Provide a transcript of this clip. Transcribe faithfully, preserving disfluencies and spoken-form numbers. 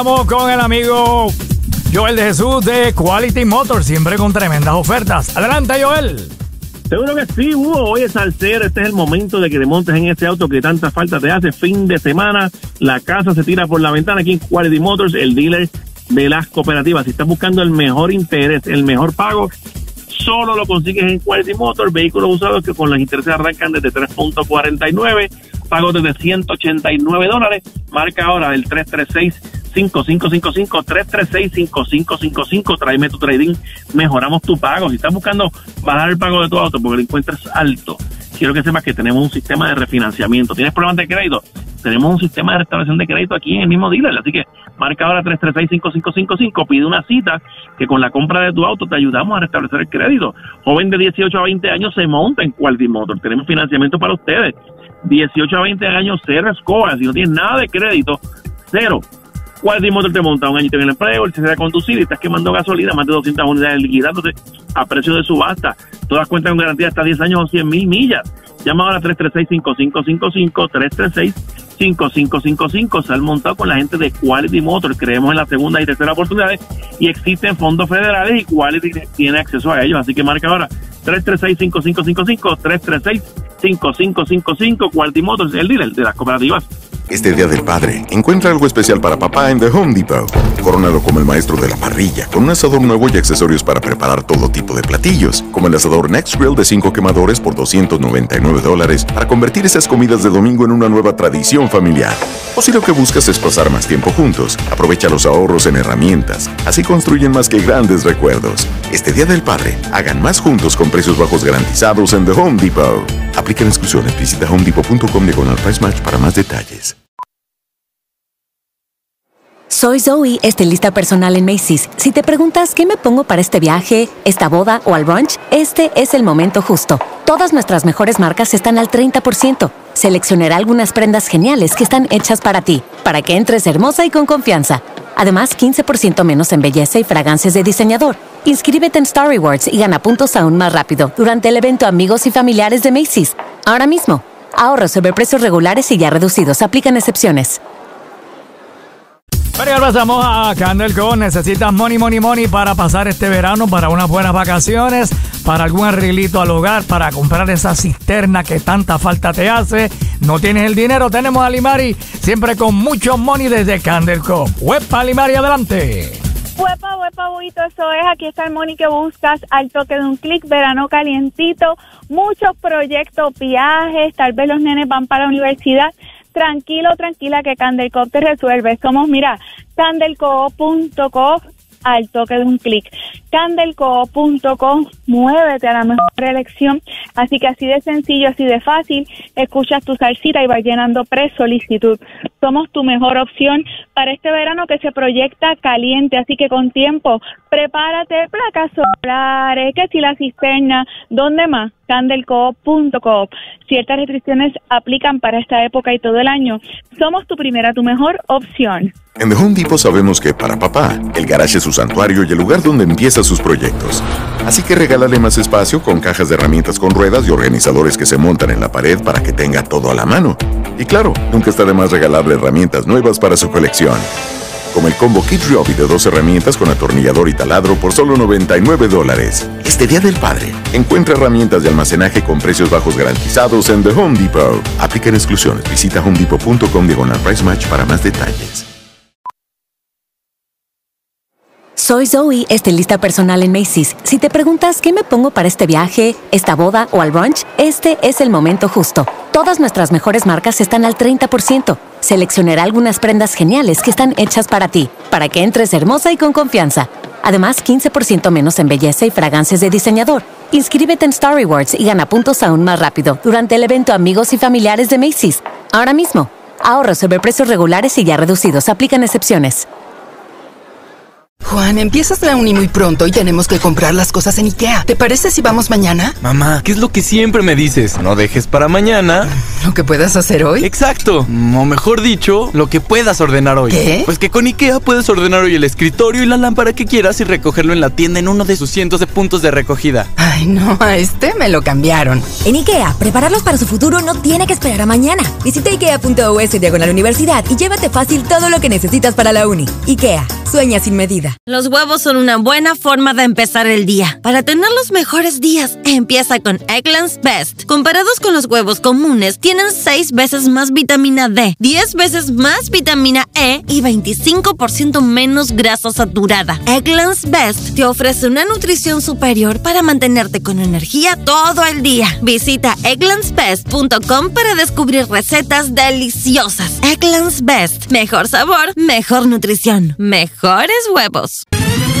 Estamos con el amigo Joel de Jesús de Quality Motors, siempre con tremendas ofertas. Adelante, Joel. Seguro que sí, Hugo. Oye, salsero, este es el momento de que te montes en ese auto que tanta falta te hace. Fin de semana, la casa se tira por la ventana aquí en Quality Motors, el dealer de las cooperativas. Si estás buscando el mejor interés, el mejor pago, solo lo consigues en Quality Motors. Vehículos usados que con los intereses arrancan desde tres punto cuarenta y nueve, pagos desde ciento ochenta y nueve dólares. Marca ahora el tres tres seis, cinco cinco cinco cinco, tres tres seis, cinco cinco cinco cinco. Tráeme tu trading, mejoramos tu pago. Si estás buscando bajar el pago de tu auto porque lo encuentras alto, quiero que sepas que tenemos un sistema de refinanciamiento. ¿Tienes problemas de crédito? Tenemos un sistema de restauración de crédito aquí en el mismo dealer. Así que marca ahora tres tres seis, cinco cinco cinco cinco, pide una cita que con la compra de tu auto te ayudamos a restablecer el crédito. Joven de dieciocho a veinte años se monta en Quality Motors. Tenemos financiamiento para ustedes. dieciocho a veinte años, cero score. Si no tienes nada de crédito, cero. Quality Motors te monta un añito en el empleo, el se de conducir y estás quemando gasolina, más de doscientas unidades liquidándote a precio de subasta. Todas cuentan con garantía hasta diez años o cien mil millas. Llama ahora a tres tres seis, cinco cinco cinco cinco, tres tres seis, cinco cinco cinco cinco. Se han montado con la gente de Quality Motors. Creemos en la segunda y tercera oportunidades y existen fondos federales y Quality tiene acceso a ellos. Así que marca ahora tres tres seis, cinco cinco cinco cinco, tres tres seis, cinco cinco cinco cinco. Quality Motors, el dealer de las cooperativas. Este Día del Padre, encuentra algo especial para papá en The Home Depot. Corónalo como el maestro de la parrilla, con un asador nuevo y accesorios para preparar todo tipo de platillos, como el asador Next Grill de cinco quemadores por doscientos noventa y nueve dólares, para convertir esas comidas de domingo en una nueva tradición familiar. O si lo que buscas es pasar más tiempo juntos, aprovecha los ahorros en herramientas. Así construyen más que grandes recuerdos. Este Día del Padre, hagan más juntos con precios bajos garantizados en The Home Depot. Aplican exclusiones. Visita home depot punto com diagonal price match para más detalles. Soy Zoe, estilista personal en Macy's. Si te preguntas qué me pongo para este viaje, esta boda o al brunch, este es el momento justo. Todas nuestras mejores marcas están al treinta por ciento. Seleccionaré algunas prendas geniales que están hechas para ti, para que entres hermosa y con confianza. Además, quince por ciento menos en belleza y fragancias de diseñador. Inscríbete en Star Rewards y gana puntos aún más rápido durante el evento Amigos y Familiares de Macy's. Ahora mismo, ahorros sobre precios regulares y ya reducidos. Aplican excepciones. Bueno, pasamos a Candel Co. Necesitas money, money, money para pasar este verano, para unas buenas vacaciones, para algún arreglito al hogar, para comprar esa cisterna que tanta falta te hace. No tienes el dinero, tenemos a Limari, siempre con mucho money desde Candel Co. Huepa, Limari, adelante. Huepa, huepa, buito, eso es. Aquí está el money que buscas al toque de un clic, verano calientito, muchos proyectos, viajes, tal vez los nenes van para la universidad. Tranquilo, tranquila, que Candel Co te resuelve. Somos, mira, candel co punto co al toque de un clic. candel co punto co, muévete a la mejor elección. Así que así de sencillo, así de fácil, escuchas tu salsita y vas llenando pre-solicitud. Somos tu mejor opción para este verano que se proyecta caliente, así que con tiempo, prepárate, placas solares, que si la cisterna, ¿dónde más? candel co punto co. Ciertas restricciones aplican para esta época y todo el año. Somos tu primera, tu mejor opción. En The Home Depot sabemos que para papá, el garage es su santuario y el lugar donde empieza sus proyectos. Así que regálale más espacio con cajas de herramientas con ruedas y organizadores que se montan en la pared para que tenga todo a la mano. Y claro, nunca está de más regalarle herramientas nuevas para su colección. Como el combo Kid Ryobi de dos herramientas con atornillador y taladro por solo noventa y nueve dólares. Este Día del Padre, encuentra herramientas de almacenaje con precios bajos garantizados en The Home Depot. Aplican exclusiones. Visita home depot punto com diagonal price match para más detalles. Soy Zoe, estilista personal en Macy's. Si te preguntas qué me pongo para este viaje, esta boda o al brunch, este es el momento justo. Todas nuestras mejores marcas están al treinta por ciento. Seleccionaré algunas prendas geniales que están hechas para ti, para que entres hermosa y con confianza. Además, quince por ciento menos en belleza y fragancias de diseñador. Inscríbete en Star Rewards y gana puntos aún más rápido durante el evento Amigos y Familiares de Macy's. Ahora mismo, ahorros sobre precios regulares y ya reducidos. Aplican excepciones. Juan, empiezas la uni muy pronto y tenemos que comprar las cosas en IKEA. ¿Te parece si vamos mañana? Mamá, ¿qué es lo que siempre me dices? No dejes para mañana ¿Lo que puedas hacer hoy? Exacto, o mejor dicho, lo que puedas ordenar hoy. ¿Qué? Pues que con IKEA puedes ordenar hoy el escritorio y la lámpara que quieras y recogerlo en la tienda en uno de sus cientos de puntos de recogida. Ay, no, a este me lo cambiaron. En IKEA, prepararlos para su futuro no tiene que esperar a mañana. Visita ikea.us diagonal universidad y llévate fácil todo lo que necesitas para la uni. IKEA, sueña sin medida. Los huevos son una buena forma de empezar el día. Para tener los mejores días, empieza con Eggland's Best. Comparados con los huevos comunes, tienen seis veces más vitamina D, diez veces más vitamina E y veinticinco por ciento menos grasa saturada. Eggland's Best te ofrece una nutrición superior para mantenerte con energía todo el día. Visita egglands best punto com para descubrir recetas deliciosas. Eggland's Best. Mejor sabor, mejor nutrición, mejores huevos.